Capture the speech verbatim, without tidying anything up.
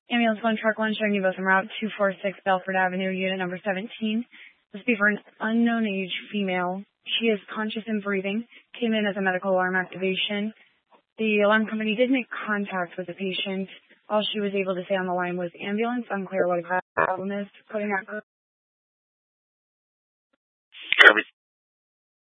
Ambulance one, truck one, showing you both en route, two four six Belford Avenue, unit number seventeen. This will be for an unknown age female. She is conscious and breathing. Came in as a medical alarm activation. The alarm company did make contact with the patient. All she was able to say on the line was ambulance, unclear what the problem is. Putting that